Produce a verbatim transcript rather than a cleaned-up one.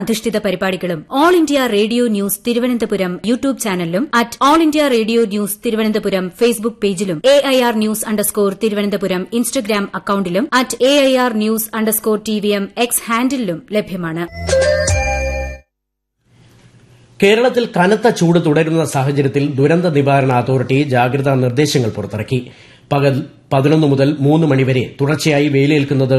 അധിഷ്ഠിത പരിപാടികളും all India radio news Thiruvananthapuram YouTube ചാനലിലും at all India radio news Thiruvananthapuram Facebook പേജിലും A I R news underscore Thiruvananthapuram Instagram അക്കൌണ്ടിലും at A I R news underscore T V M X ഹാൻഡിലും ലഭ്യമാണ്. കേരളത്തിൽ കനത്ത ചൂട് തുടരുന്ന സാഹചര്യത്തിൽ ദുരന്ത നിവാരണ അതോറിറ്റി ജാഗ്രതാ നിർദ്ദേശങ്ങൾ പുറത്തിറക്കി. പകൽ പതിനൊന്ന് മുതൽ മൂന്ന് മണിവരെ തുടർച്ചയായി വെയിലേൽക്കുന്നത്